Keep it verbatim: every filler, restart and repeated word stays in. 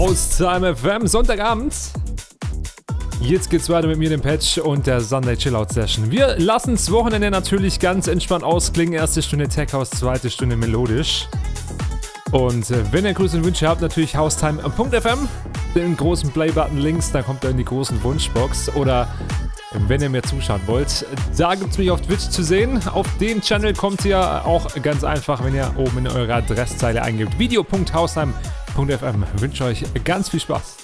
Haustime F M, Sonntagabend. Jetzt geht's weiter mit mir, dem Patch und der Sunday Chillout Session. Wir lassen das Wochenende natürlich ganz entspannt ausklingen. Erste Stunde Tech House, zweite Stunde melodisch. Und äh, wenn ihr Grüße und Wünsche habt, natürlich haustime punkt f m. Den großen Play-Button links, dann kommt ihr in die großen Wunschbox. Oder wenn ihr mir zuschauen wollt, da gibt's mich auf Twitch zu sehen. Auf den Channel kommt ihr auch ganz einfach, wenn ihr oben in eurer Adresszeile eingibt. video punkt haustime punkt f m. Ich wünsche euch ganz viel Spaß.